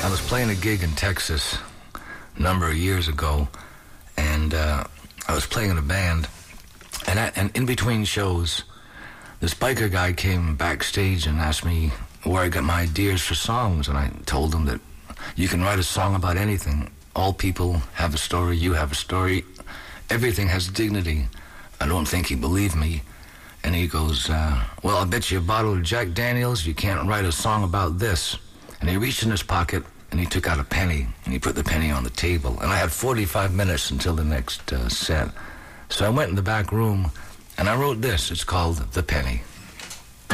I was playing a gig in Texas a number of years ago, and I was playing in a band, and in between shows, this biker guy came backstage and asked me where I got my ideas for songs, and I told him that you can write a song about anything. All people have a story, you have a story. Everything has dignity. I don't think he believed me. And he goes, well, I'll bet you a bottle of Jack Daniels you can't write a song about this. And he reached in his pocket, and he took out a penny, and he put the penny on the table. And I had 45 minutes until the next set. So I went in the back room, and I wrote this. It's called The Penny.